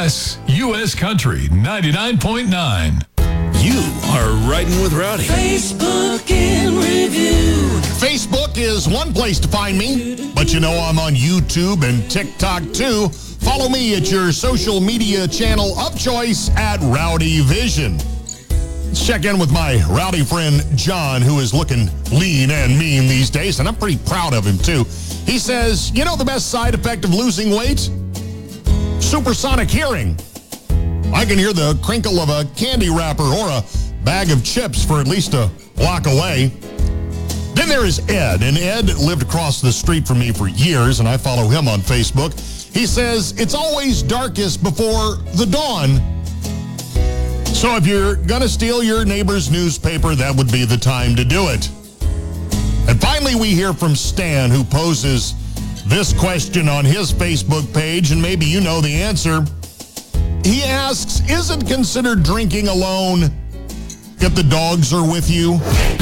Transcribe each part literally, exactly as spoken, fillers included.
S, U S Country ninety-nine point nine. You are riding with Rowdy. Facebook in review. Facebook is one place to find me, but you know I'm on YouTube and TikTok too. Follow me at your social media channel of choice at Rowdy Vision. Let's check in with my rowdy friend John, who is looking lean and mean these days, and I'm pretty proud of him too. He says, you know the best side effect of losing weight? Supersonic hearing. I can hear the crinkle of a candy wrapper or a bag of chips for at least a block away. Then there is Ed, and Ed lived across the street from me for years, and I follow him on Facebook. He says, it's always darkest before the dawn. So if you're going to steal your neighbor's newspaper, that would be the time to do it. And finally, we hear from Stan, who poses this question on his Facebook page, and maybe you know the answer. He asks, is it considered drinking alone if the dogs are with you?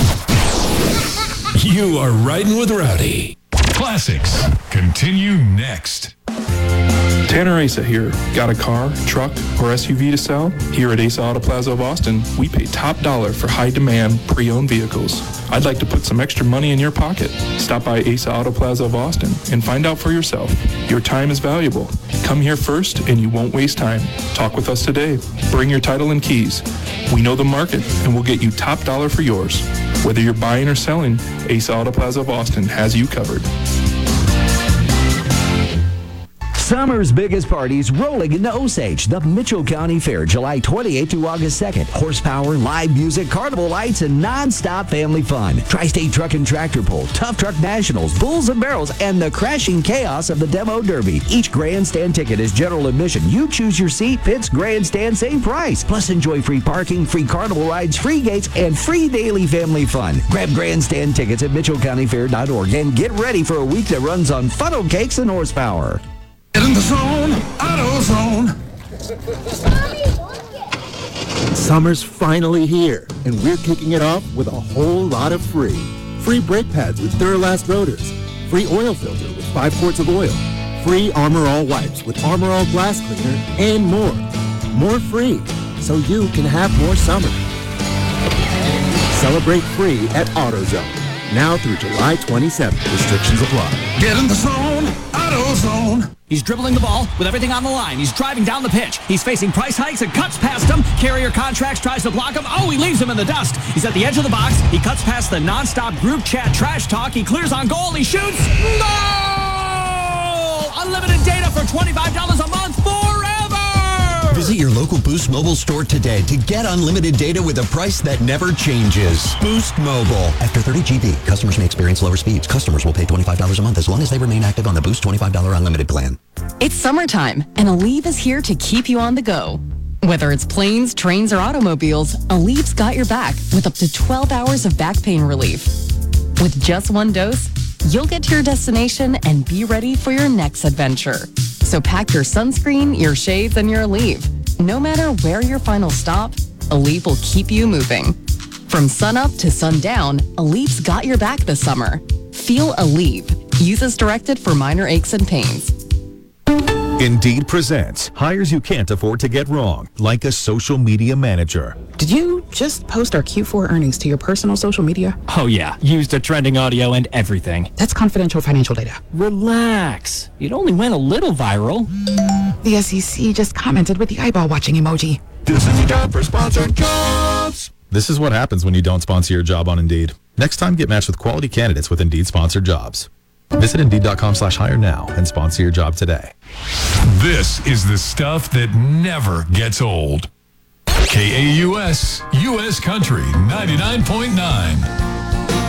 You are riding with Rowdy. Classics continue next. Tanner Asa here. Got a car, truck, or S U V to sell? Here at Asa Auto Plaza of Austin, we pay top dollar for high-demand pre-owned vehicles. I'd like to put some extra money in your pocket. Stop by Asa Auto Plaza of Austin and find out for yourself. Your time is valuable. Come here first and you won't waste time. Talk with us today. Bring your title and keys. We know the market and we'll get you top dollar for yours. Whether you're buying or selling, Asa Auto Plaza of Austin has you covered. Summer's biggest parties rolling into Osage, the Mitchell County Fair, July twenty-eighth through August second. Horsepower, live music, carnival lights, and non-stop family fun. Tri-State Truck and Tractor Pull, Tough Truck Nationals, Bulls and Barrels, and the crashing chaos of the Demo Derby. Each grandstand ticket is general admission. You choose your seat, pits, grandstand, same price. Plus enjoy free parking, free carnival rides, free gates, and free daily family fun. Grab grandstand tickets at mitchell county fair dot org and get ready for a week that runs on funnel cakes and horsepower. Get in the zone, auto zone. Summer's finally here, and we're kicking it off with a whole lot of free. Free brake pads with Duralast rotors. Free oil filter with five quarts of oil. Free Armor All wipes with Armor All glass cleaner, and more. More free, so you can have more summer. Celebrate free at AutoZone. Now through July twenty-seventh. Restrictions apply. Get in the zone, auto zone. He's dribbling the ball with everything on the line. He's driving down the pitch. He's facing price hikes and cuts past him. Carrier Contracts tries to block him. Oh, he leaves him in the dust. He's at the edge of the box. He cuts past the nonstop group chat trash talk. He clears on goal. He shoots. Goal! Unlimited data for twenty-five dollars a month forever! Visit your local Boost Mobile store today to get unlimited data with a price that never changes. Boost Mobile. After thirty G B, customers may experience lower speeds. Customers will pay twenty-five dollars a month as long as they remain active on the Boost twenty-five dollars unlimited plan. It's summertime, and Aleve is here to keep you on the go. Whether it's planes, trains, or automobiles, Aleve's got your back with up to twelve hours of back pain relief. With just one dose, you'll get to your destination and be ready for your next adventure. So pack your sunscreen, your shades, and your Aleve. No matter where your final stop, Aleve will keep you moving. From sunup to sundown, Aleve's got your back this summer. Feel Aleve. Use as directed for minor aches and pains. Indeed presents hires you can't afford to get wrong, like a social media manager. Did you just post our Q four earnings to your personal social media? Oh, yeah. Used the trending audio and everything. That's confidential financial data. Relax. It only went a little viral. The S E C just commented with the eyeball watching emoji. This is your job for sponsored jobs. This is what happens when you don't sponsor your job on Indeed. Next time, get matched with quality candidates with Indeed sponsored jobs. Visit Indeed.com slash hire now and sponsor your job today. This is the stuff that never gets old. K A U S, U S Country ninety-nine point nine.